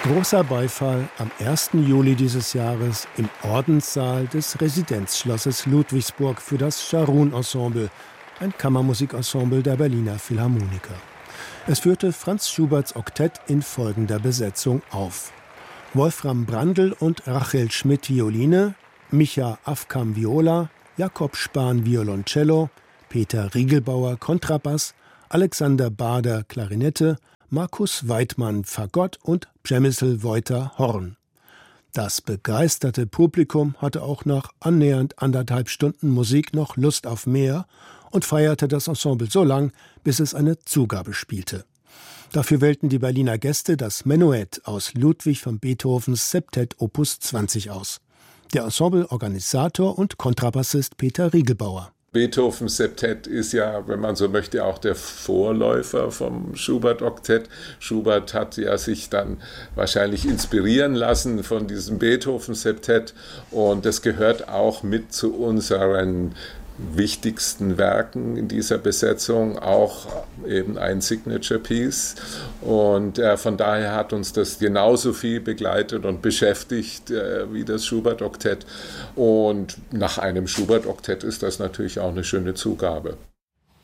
Großer Beifall am 1. Juli dieses Jahres im Ordenssaal des Residenzschlosses Ludwigsburg für das Scharun-Ensemble, ein Kammermusikensemble der Berliner Philharmoniker. Es führte Franz Schuberts Oktett in folgender Besetzung auf: Wolfram Brandl und Rachel Schmidt Violine, Micha Afkam Viola, Jakob Spahn Violoncello, Peter Riegelbauer Kontrabass, Alexander Bader Klarinette, Markus Weidmann Fagott und Przemysl Wojta Horn. Das begeisterte Publikum hatte auch nach annähernd 1,5 Stunden Musik noch Lust auf mehr und feierte das Ensemble so lang, bis es eine Zugabe spielte. Dafür wählten die Berliner Gäste das Menuett aus Ludwig van Beethovens Septett Opus 20 aus. Der Ensembleorganisator und Kontrabassist Peter Riegelbauer. Beethovens Septett ist ja, wenn man so möchte, auch der Vorläufer vom Schubert-Oktett. Schubert hat ja sich dann wahrscheinlich inspirieren lassen von diesem Beethoven-Septett und das gehört auch mit zu unseren wichtigsten Werken in dieser Besetzung, auch eben ein Signature Piece. Und von daher hat uns das genauso viel begleitet und beschäftigt wie das Schubert-Oktett. Und nach einem Schubert-Oktett ist das natürlich auch eine schöne Zugabe.